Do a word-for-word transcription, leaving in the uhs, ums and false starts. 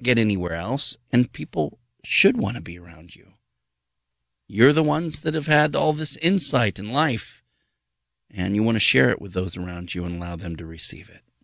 get anywhere else, and people should want to be around you. You're the ones that have had all this insight in life, and you want to share it with those around you and allow them to receive it.